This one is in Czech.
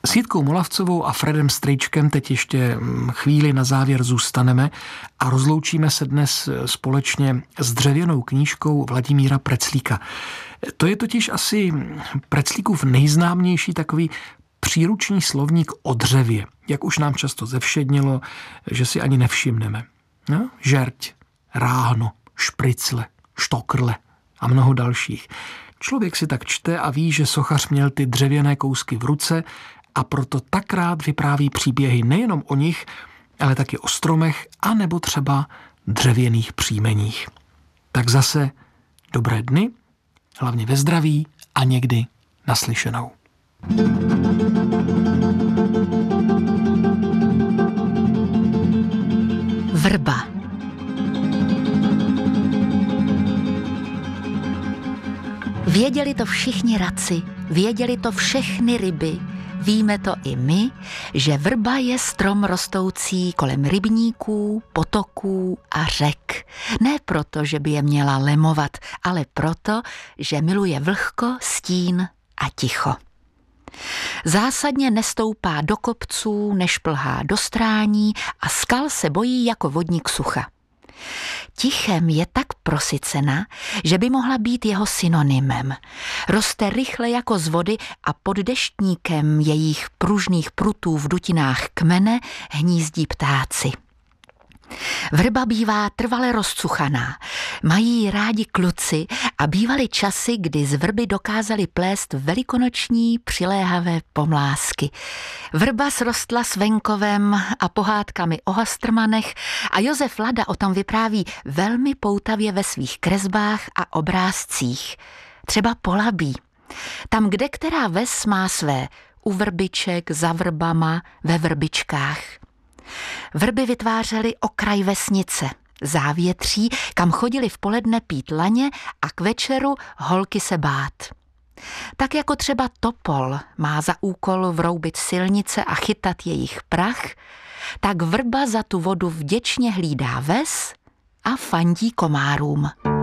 S Jitkou Molavcovou a Fredem Strejčkem teď ještě chvíli na závěr zůstaneme a rozloučíme se dnes společně s dřevěnou knížkou Vladimíra Preclíka. To je totiž asi Preclíkův nejznámější takový příruční slovník o dřevě, jak už nám často zevšednilo, že si ani nevšimneme. No? Žerť, ráhno, špricle, štokrle a mnoho dalších. Člověk si tak čte a ví, že sochař měl ty dřevěné kousky v ruce a proto tak rád vypráví příběhy nejenom o nich, ale taky o stromech a nebo třeba dřevěných příjmeních. Tak zase dobré dny, hlavně ve zdraví a někdy naslyšenou. Vrba. Věděli to všichni raci, věděli to všechny ryby, víme to i my, že vrba je strom rostoucí kolem rybníků, potoků a řek. Ne proto, že by je měla lemovat, ale proto, že miluje vlhko, stín a ticho. Zásadně nestoupá do kopců, nešplhá do strání a skal se bojí jako vodník sucha. Tichem je tak prosycena, že by mohla být jeho synonymem. Roste rychle jako z vody a pod deštníkem jejich pružných prutů v dutinách kmene hnízdí ptáci. Vrba bývá trvale rozcuchaná, mají rádi kluci a bývaly časy, kdy z vrby dokázali plést velikonoční přiléhavé pomlásky. Vrba srostla s venkovem a pohádkami o hastrmanech a Josef Lada o tom vypráví velmi poutavě ve svých kresbách a obrázcích. Třeba Polabí. Tam kdekterá ves má své u vrbiček, za vrbama, ve vrbičkách. Vrby vytvářely okraj vesnice, závětří, kam chodili v poledne pít laně a k večeru holky se bát. Tak jako třeba topol má za úkol vroubit silnice a chytat jejich prach, tak vrba za tu vodu vděčně hlídá ves a fandí komárům.